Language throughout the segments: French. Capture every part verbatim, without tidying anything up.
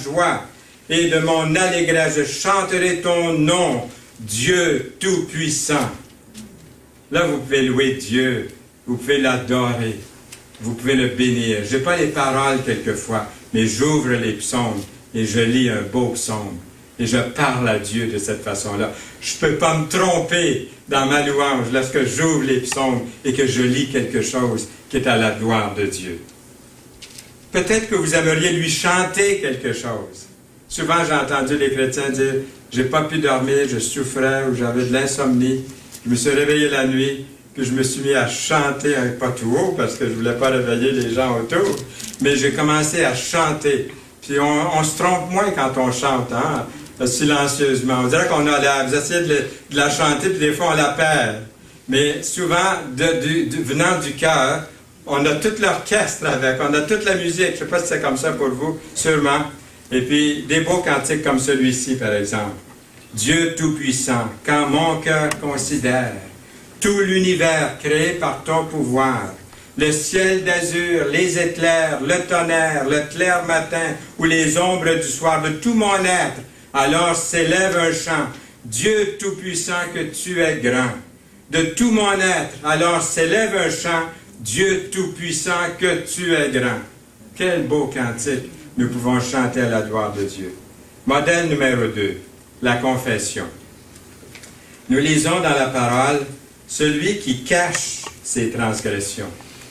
joie et de mon allégresse. Je chanterai ton nom, Dieu Tout-Puissant. Là, vous pouvez louer Dieu, vous pouvez l'adorer, vous pouvez le bénir. Je n'ai pas les paroles quelquefois, mais j'ouvre les psaumes et je lis un beau psaume. Et je parle à Dieu de cette façon-là. Je ne peux pas me tromper dans ma louange lorsque j'ouvre les psaumes et que je lis quelque chose qui est à la gloire de Dieu. Peut-être que vous aimeriez lui chanter quelque chose. Souvent, j'ai entendu les chrétiens dire « J'ai pas pu dormir, je souffrais ou j'avais de l'insomnie. Je me suis réveillé la nuit, puis je me suis mis à chanter, hein, pas tout haut parce que je voulais pas réveiller les gens autour, mais j'ai commencé à chanter. Puis on, on se trompe moins quand on chante, hein, silencieusement. On dirait qu'on a la, vous essayez de, de la chanter, puis des fois on la perd. Mais souvent, de, de, de, venant du cœur, on a tout l'orchestre avec, on a toute la musique. Je ne sais pas si c'est comme ça pour vous, sûrement. Et puis, des beaux cantiques comme celui-ci, par exemple. Dieu Tout-Puissant, quand mon cœur considère tout l'univers créé par ton pouvoir, le ciel d'azur, les éclairs, le tonnerre, le clair matin ou les ombres du soir, de tout mon être, alors s'élève un chant. Dieu Tout-Puissant, que tu es grand. De tout mon être, alors s'élève un chant. Dieu Tout-Puissant, que tu es grand. Quel beau cantique nous pouvons chanter à la gloire de Dieu. Modèle numéro deux, la confession. Nous lisons dans la parole, celui qui cache ses transgressions,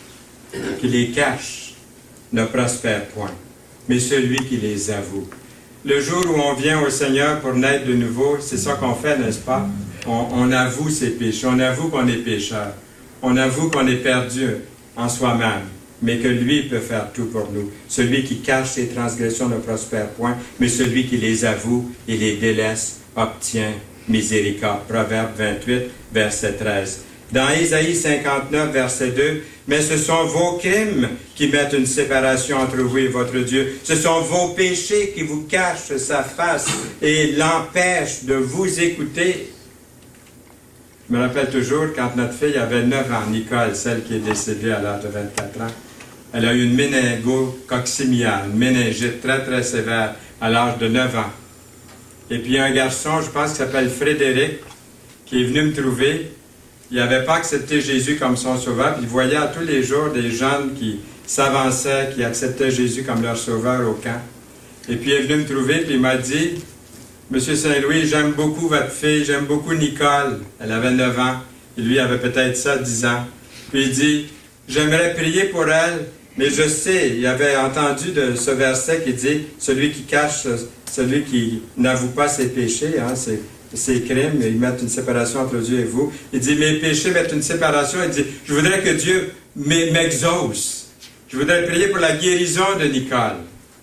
qui les cache, ne prospère point, mais celui qui les avoue. Le jour où on vient au Seigneur pour naître de nouveau, c'est ça qu'on fait, n'est-ce pas? On, on avoue ses péchés, on avoue qu'on est pécheur, on avoue qu'on est perdu en soi-même, mais que lui peut faire tout pour nous. Celui qui cache ses transgressions ne prospère point, mais celui qui les avoue et les délaisse obtient miséricorde. Proverbe vingt-huit, verset treize. Dans Ésaïe cinquante-neuf, verset deux, « Mais ce sont vos crimes qui mettent une séparation entre vous et votre Dieu. Ce sont vos péchés qui vous cachent sa face et l'empêchent de vous écouter. » Je me rappelle toujours, quand notre fille avait neuf ans, Nicole, celle qui est décédée à l'âge de vingt-quatre ans, elle a eu une méningo-coccymiale, une méningite très très sévère à l'âge de neuf ans. Et puis un garçon, je pense, qui s'appelle Frédéric, qui est venu me trouver. Il n'avait pas accepté Jésus comme son sauveur, puis il voyait à tous les jours des jeunes qui s'avançaient, qui acceptaient Jésus comme leur sauveur au camp. Et puis il est venu me trouver, puis il m'a dit, « Monsieur Saint-Louis, j'aime beaucoup votre fille, j'aime beaucoup Nicole. » Elle avait neuf ans, et lui avait peut-être ça, dix ans. Puis il dit, « J'aimerais prier pour elle, mais je sais, il avait entendu de ce verset qui dit, « Celui qui cache, celui qui n'avoue pas ses péchés, hein, c'est... » ses crimes, ils mettent une séparation entre Dieu et vous. Il dit, mes péchés mettent une séparation. Il dit, je voudrais que Dieu m'exauce. Je voudrais prier pour la guérison de Nicole.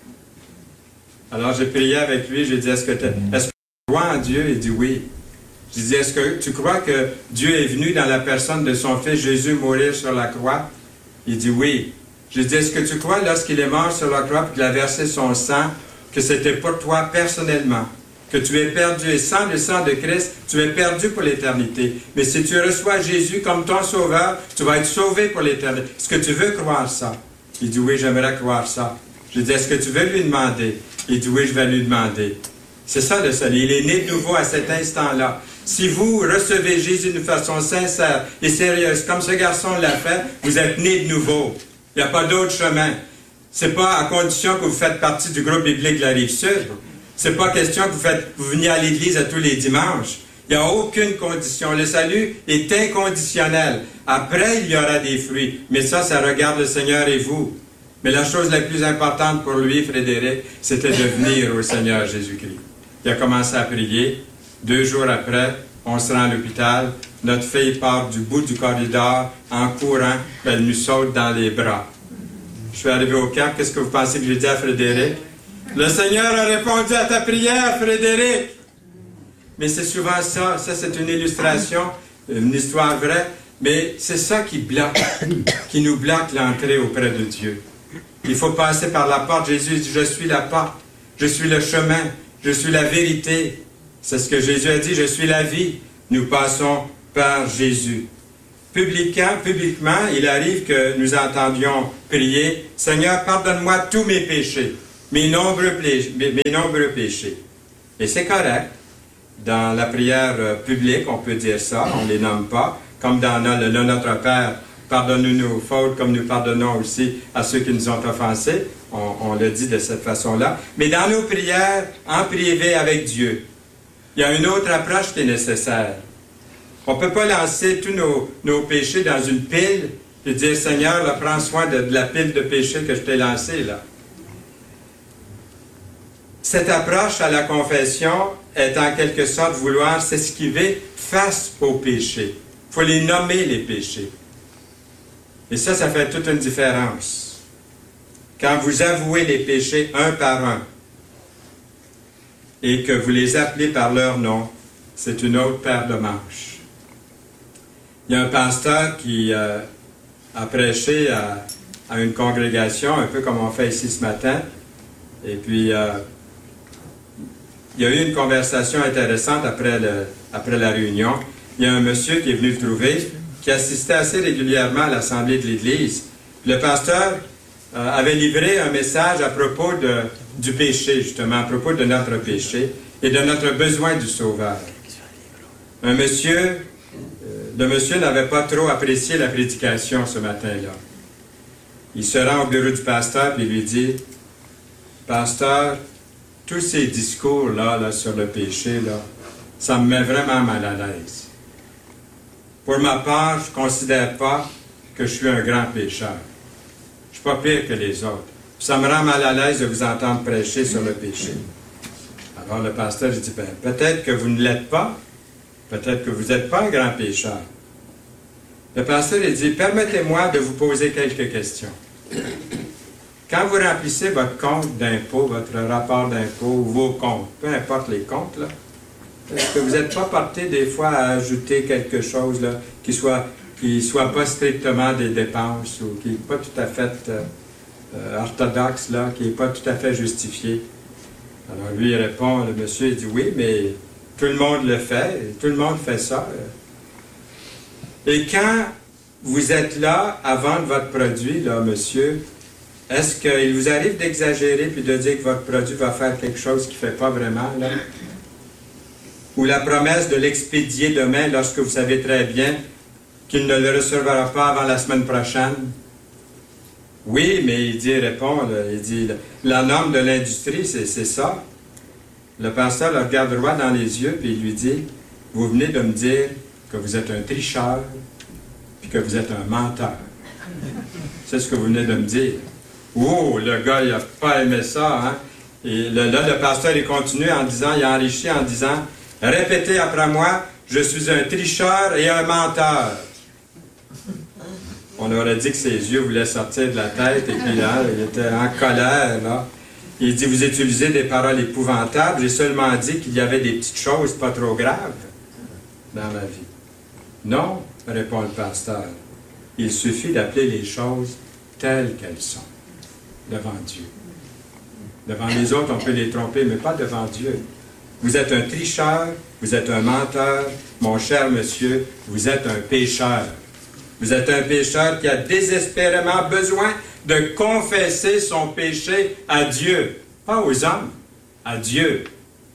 Alors j'ai prié avec lui, j'ai dit, est-ce que, est-ce que tu crois en Dieu? Il dit, oui. J'ai dit, est-ce que tu crois que Dieu est venu dans la personne de son Fils Jésus mourir sur la croix? Il dit, oui. J'ai dit, est-ce que tu crois, lorsqu'il est mort sur la croix et qu'il a versé son sang, que c'était pour toi personnellement? Que tu es perdu, et sans le sang de Christ, tu es perdu pour l'éternité. Mais si tu reçois Jésus comme ton sauveur, tu vas être sauvé pour l'éternité. Est-ce que tu veux croire ça? Il dit, oui, j'aimerais croire ça. Je dis, est-ce que tu veux lui demander? Il dit, oui, je vais lui demander. C'est ça le salut. Il est né de nouveau à cet instant-là. Si vous recevez Jésus d'une façon sincère et sérieuse, comme ce garçon l'a fait, vous êtes né de nouveau. Il n'y a pas d'autre chemin. C'est pas à condition que vous faites partie du groupe biblique de la Rive-Sud. C'est pas question que vous, faites, vous veniez à l'église à tous les dimanches. Il n'y a aucune condition. Le salut est inconditionnel. Après, il y aura des fruits. Mais ça, ça regarde le Seigneur et vous. Mais la chose la plus importante pour lui, Frédéric, c'était de venir au Seigneur Jésus-Christ. Il a commencé à prier. Deux jours après, on se rend à l'hôpital. Notre fille part du bout du corridor en courant. Elle nous saute dans les bras. Je suis arrivé au camp. Qu'est-ce que vous pensez que j'ai dit à Frédéric? Le Seigneur a répondu à ta prière, Frédéric. Mais c'est souvent ça. Ça, c'est une illustration, une histoire vraie. Mais c'est ça qui bloque, qui nous bloque l'entrée auprès de Dieu. Il faut passer par la porte. Jésus dit, je suis la porte. Je suis le chemin. Je suis la vérité. C'est ce que Jésus a dit, je suis la vie. Nous passons par Jésus. Publiquement, publiquement, il arrive que nous entendions prier, Seigneur, pardonne-moi tous mes péchés. mes nombreux, mes, mes nombreux péchés. Et c'est correct. Dans la prière euh, publique, on peut dire ça, on ne les nomme pas, comme dans le, le Notre Père, pardonne-nous nos fautes, comme nous pardonnons aussi à ceux qui nous ont offensés. On, on le dit de cette façon-là. Mais dans nos prières, en privé avec Dieu, il y a une autre approche qui est nécessaire. On ne peut pas lancer tous nos, nos péchés dans une pile et dire, Seigneur, là, prends soin de, de la pile de péchés que je t'ai lancée, là. Cette approche à la confession est en quelque sorte vouloir s'esquiver face aux péchés. Il faut les nommer, les péchés. Et ça, ça fait toute une différence. Quand vous avouez les péchés un par un et que vous les appelez par leur nom, c'est une autre paire de manches. Il y a un pasteur qui euh, a prêché à, à une congrégation, un peu comme on fait ici ce matin, et puis euh, il y a eu une conversation intéressante après, le, après la réunion. Il y a un monsieur qui est venu le trouver, qui assistait assez régulièrement à l'assemblée de l'Église. Le pasteur euh, avait livré un message à propos de, du péché, justement, à propos de notre péché et de notre besoin du Sauveur. Un monsieur, euh, le monsieur n'avait pas trop apprécié la prédication ce matin-là. Il se rend au bureau du pasteur et lui dit, « Pasteur, tous ces discours-là là, sur le péché, là, ça me met vraiment mal à l'aise. Pour ma part, je ne considère pas que je suis un grand pécheur. Je ne suis pas pire que les autres. Ça me rend mal à l'aise de vous entendre prêcher sur le péché. » Alors le pasteur dit, ben, peut-être que vous ne l'êtes pas, peut-être que vous n'êtes pas un grand pécheur. Le pasteur il dit, permettez-moi de vous poser quelques questions. Quand vous remplissez votre compte d'impôt, votre rapport d'impôt, ou vos comptes, peu importe les comptes, là, est-ce que vous n'êtes pas porté des fois à ajouter quelque chose là, qui ne soit, qui soit pas strictement des dépenses ou qui n'est pas tout à fait euh, euh, orthodoxe, là, qui n'est pas tout à fait justifié? Alors lui, il répond, le monsieur, il dit, oui, mais tout le monde le fait, tout le monde fait ça. Et quand vous êtes là à vendre votre produit, là, monsieur, est-ce qu'il vous arrive d'exagérer puis de dire que votre produit va faire quelque chose qui ne fait pas vraiment, là? Ou la promesse de l'expédier demain lorsque vous savez très bien qu'il ne le recevra pas avant la semaine prochaine? Oui, mais il dit, il répond, là, il dit, la norme de l'industrie, c'est ça. Le pasteur le regarde droit dans les yeux puis il lui dit, vous venez de me dire que vous êtes un tricheur puis que vous êtes un menteur. C'est ce que vous venez de me dire. Oh, le gars, il n'a pas aimé ça, hein? Et le, là, le pasteur, il continue en disant, il a enrichi en disant, répétez après moi, je suis un tricheur et un menteur. On aurait dit que ses yeux voulaient sortir de la tête, et puis là, il était en colère, là. Il dit, vous utilisez des paroles épouvantables, j'ai seulement dit qu'il y avait des petites choses pas trop graves dans ma vie. Non, répond le pasteur, il suffit d'appeler les choses telles qu'elles sont. Devant Dieu. Devant les autres, on peut les tromper, mais pas devant Dieu. Vous êtes un tricheur, vous êtes un menteur, mon cher monsieur, vous êtes un pécheur. Vous êtes un pécheur qui a désespérément besoin de confesser son péché à Dieu. Pas aux hommes, à Dieu.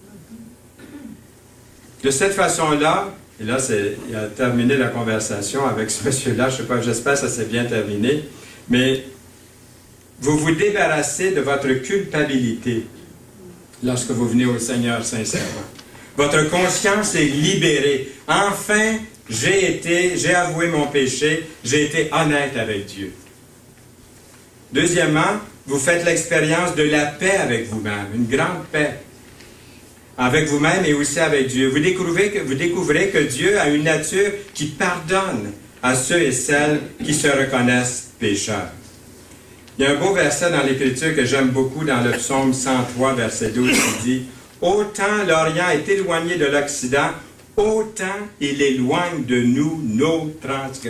De cette façon-là, et là, il a terminé la conversation avec ce monsieur-là, je sais pas, j'espère que ça s'est bien terminé, mais vous vous débarrassez de votre culpabilité lorsque vous venez au Seigneur sincèrement. Votre conscience est libérée. Enfin, j'ai été, j'ai avoué mon péché, j'ai été honnête avec Dieu. Deuxièmement, vous faites l'expérience de la paix avec vous-même, une grande paix avec vous-même et aussi avec Dieu. Vous découvrez, que, vous découvrez que Dieu a une nature qui pardonne à ceux et celles qui se reconnaissent pécheurs. Il y a un beau verset dans l'Écriture que j'aime beaucoup dans le psaume cent trois, verset douze, qui dit « Autant l'Orient est éloigné de l'Occident, autant il éloigne de nous nos transgressions. »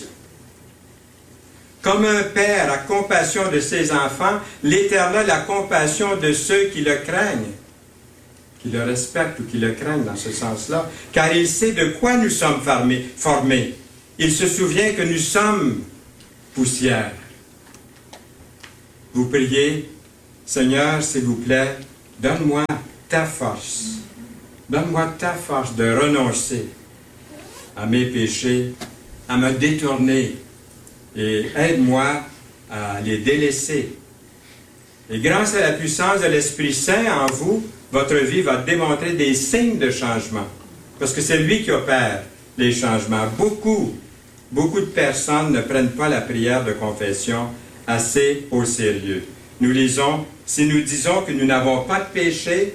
Comme un père a compassion de ses enfants, l'Éternel a compassion de ceux qui le craignent, qui le respectent ou qui le craignent dans ce sens-là, car il sait de quoi nous sommes formés. formés. Il se souvient que nous sommes poussière. Vous priez, Seigneur, s'il vous plaît, donne-moi ta force. Donne-moi ta force de renoncer à mes péchés, à me détourner et aide-moi à les délaisser. Et grâce à la puissance de l'Esprit Saint en vous, votre vie va démontrer des signes de changement. Parce que c'est lui qui opère les changements. Beaucoup, beaucoup de personnes ne prennent pas la prière de confession assez au sérieux. Nous lisons, si nous disons que nous n'avons pas de péché,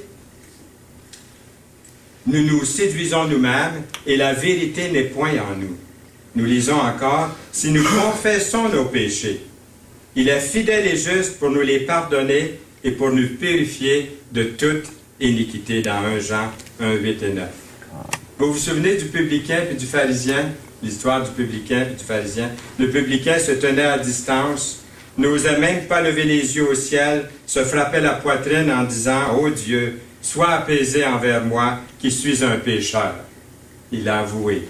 nous nous séduisons nous-mêmes et la vérité n'est point en nous. Nous lisons encore, si nous confessons nos péchés, il est fidèle et juste pour nous les pardonner et pour nous purifier de toute iniquité, dans un Jean un, huit et neuf. Vous vous souvenez du publicain et du pharisien? L'histoire du publicain et du pharisien. Le publicain se tenait à distance, n'osait même pas lever les yeux au ciel, se frappait la poitrine en disant, « Ô Dieu, sois apaisé envers moi, qui suis un pécheur. » Il l'a avoué.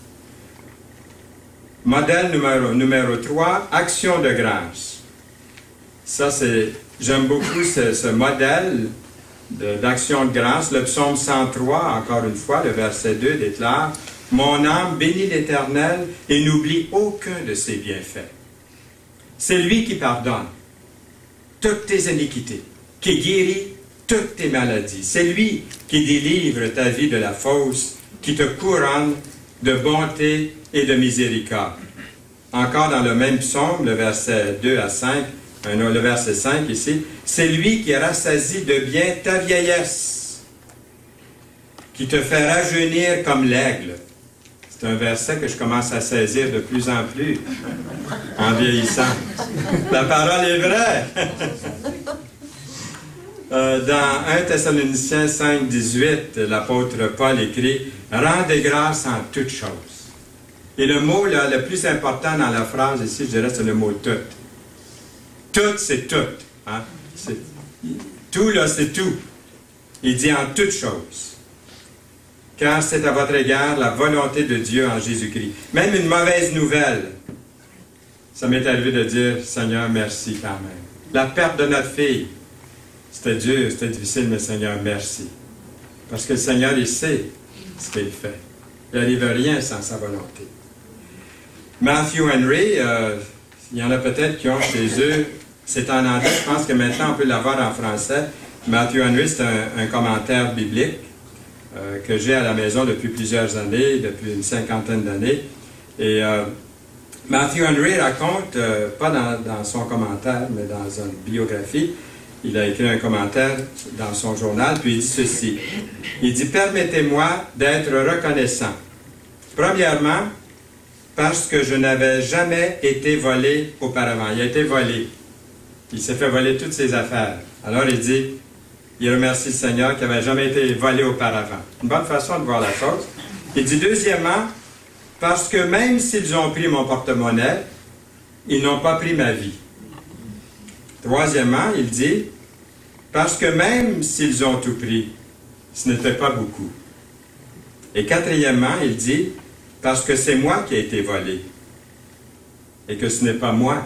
Modèle numéro, numéro trois, action de grâce. Ça, c'est, j'aime beaucoup ce, ce modèle d'action de grâce. Le psaume cent trois, encore une fois, le verset deux déclare, « Mon âme bénit l'Éternel et n'oublie aucun de ses bienfaits. » C'est lui qui pardonne toutes tes iniquités, qui guérit toutes tes maladies. C'est lui qui délivre ta vie de la fausse, qui te couronne de bonté et de miséricorde. Encore dans le même psaume, le verset deux à cinq, le verset cinq ici, c'est lui qui rassasie de bien ta vieillesse, qui te fait rajeunir comme l'aigle. C'est un verset que je commence à saisir de plus en plus en vieillissant. La parole est vraie. euh, dans un Thessaloniciens cinq, dix-huit, l'apôtre Paul écrit « Rendez grâce en toutes choses ». Et le mot là, le plus important dans la phrase ici, je dirais, c'est le mot « tout ». Tout, c'est tout. Hein? C'est, tout, là, c'est tout. Il dit en toutes choses. Car c'est à votre égard la volonté de Dieu en Jésus-Christ. Même une mauvaise nouvelle, ça m'est arrivé de dire, Seigneur, merci quand même. La perte de notre fille, c'était dur, c'était difficile, mais Seigneur, merci. Parce que le Seigneur, il sait ce qu'il fait. Il n'arrive rien sans sa volonté. Matthew Henry, euh, il y en a peut-être qui ont chez eux, c'est en anglais, je pense que maintenant on peut l'avoir en français. Matthew Henry, c'est un, un commentaire biblique euh, que j'ai à la maison depuis plusieurs années, depuis une cinquantaine d'années. Et euh, Matthew Henry raconte, euh, pas dans, dans son commentaire, mais dans une biographie, il a écrit un commentaire dans son journal, puis il dit ceci. Il dit « Permettez-moi d'être reconnaissant. Premièrement, parce que je n'avais jamais été volé auparavant. » Il a été volé. Il s'est fait voler toutes ses affaires. Alors il dit, il remercie le Seigneur qui n'avait jamais été volé auparavant. Une bonne façon de voir la chose. Il dit deuxièmement, parce que même s'ils ont pris mon porte-monnaie, ils n'ont pas pris ma vie. Troisièmement, il dit, parce que même s'ils ont tout pris, ce n'était pas beaucoup. Et quatrièmement, il dit, parce que c'est moi qui ai été volé, et que ce n'est pas moi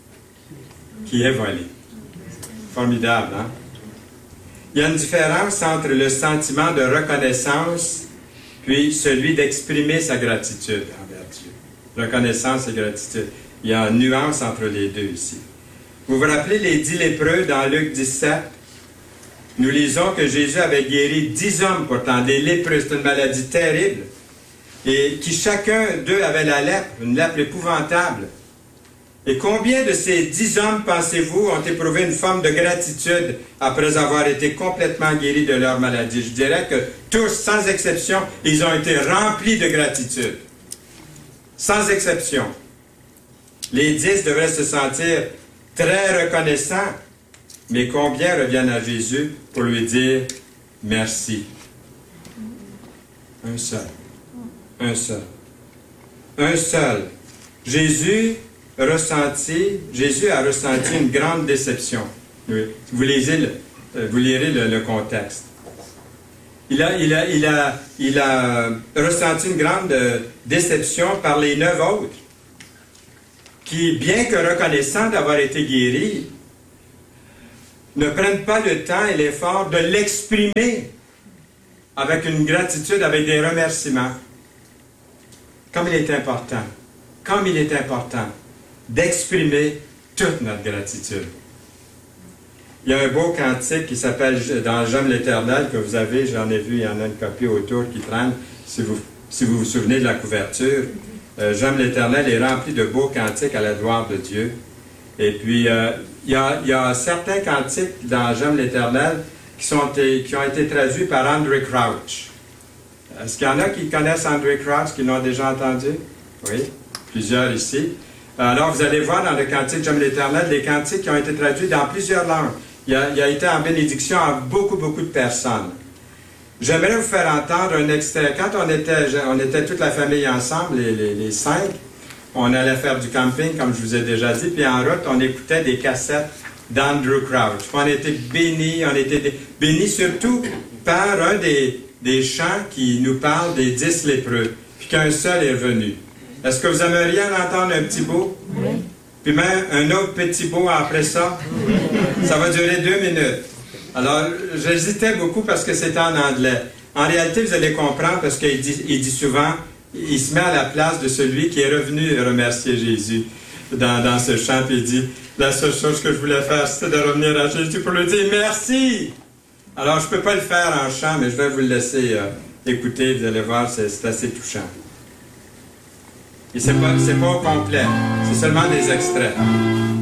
qui est volé. Formidable, hein? Il y a une différence entre le sentiment de reconnaissance puis celui d'exprimer sa gratitude envers Dieu. Reconnaissance et gratitude. Il y a une nuance entre les deux ici. Vous vous rappelez les dix lépreux dans Luc dix-sept? Nous lisons que Jésus avait guéri dix hommes pourtant, des lépreux. C'est une maladie terrible. Et qui chacun d'eux avait la lèpre, une lèpre épouvantable. Et combien de ces dix hommes, pensez-vous, ont éprouvé une forme de gratitude après avoir été complètement guéris de leur maladie? Je dirais que tous, sans exception, ils ont été remplis de gratitude. Sans exception. Les dix devraient se sentir très reconnaissants, mais combien reviennent à Jésus pour lui dire merci? Un seul. Un seul. Un seul. Jésus ressenti, Jésus a ressenti une grande déception. Vous, lisez le, vous lirez le, le contexte. Il a, il, a, il, a, il a ressenti une grande déception par les neuf autres, qui, bien que reconnaissants d'avoir été guéris, ne prennent pas le temps et l'effort de l'exprimer avec une gratitude, avec des remerciements. Comme il est important, comme il est important d'exprimer toute notre gratitude. Il y a un beau cantique qui s'appelle « Dans J'aime l'Éternel » que vous avez, j'en ai vu, il y en a une copie autour qui traîne, si vous si vous, vous souvenez de la couverture. Euh, « J'aime l'Éternel » est rempli de beaux cantiques à la gloire de Dieu. Et puis, euh, il, y a, il y a certains cantiques dans « J'aime l'Éternel » qui, sont, qui ont été traduits par Andraé Crouch. Est-ce qu'il y en a qui connaissent Andraé Crouch, qui l'ont déjà entendu? Oui, plusieurs ici. Alors, vous allez voir dans le cantique « J'aime l'Éternel » des cantiques qui ont été traduits dans plusieurs langues. Il a, il a été en bénédiction à beaucoup, beaucoup de personnes. J'aimerais vous faire entendre un extrait. Quand on était, on était toute la famille ensemble, les, les, les cinq, on allait faire du camping, comme je vous ai déjà dit, puis en route, on écoutait des cassettes d'Andrew Crouch. On était bénis, on était bénis surtout par un des, des chants qui nous parle des dix lépreux, puis qu'un seul est revenu. Est-ce que vous aimeriez en entendre un petit bout? Oui. Puis même un autre petit bout après ça? Ça va durer deux minutes. Alors, j'hésitais beaucoup parce que c'était en anglais. En réalité, vous allez comprendre parce qu'il dit, il dit souvent, il se met à la place de celui qui est revenu remercier Jésus dans, dans ce chant, puis il dit, la seule chose que je voulais faire, c'était de revenir à Jésus pour lui dire merci. Alors, je ne peux pas le faire en chant, mais je vais vous le laisser euh, écouter, vous allez voir, c'est assez touchant. Et ce n'est pas, c'est pas au complet, c'est seulement des extraits.